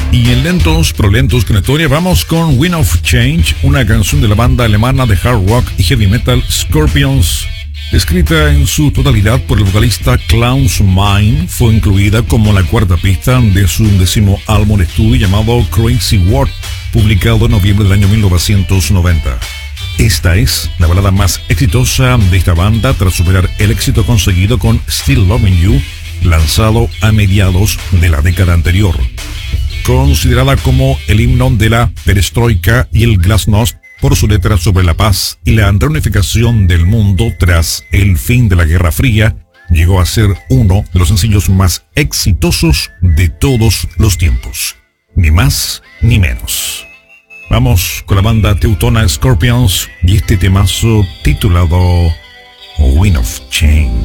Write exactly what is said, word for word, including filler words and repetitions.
Y en lentos pero lentos con historia vamos con Wind of Change, una canción de la banda alemana de hard rock y heavy metal Scorpions. Escrita en su totalidad por el vocalista Klaus Meine, fue incluida como la cuarta pista de su undécimo álbum de estudio llamado Crazy World, publicado en noviembre del año mil novecientos noventa. Esta es la balada más exitosa de esta banda tras superar el éxito conseguido con Still Loving You, lanzado a mediados de la década anterior. Considerada como el himno de la perestroika y el glasnost por su letra sobre la paz y la reunificación del mundo tras el fin de la Guerra Fría, llegó a ser uno de los sencillos más exitosos de todos los tiempos. Ni más ni menos. Vamos con la banda teutona Scorpions y este temazo titulado Wind of Change.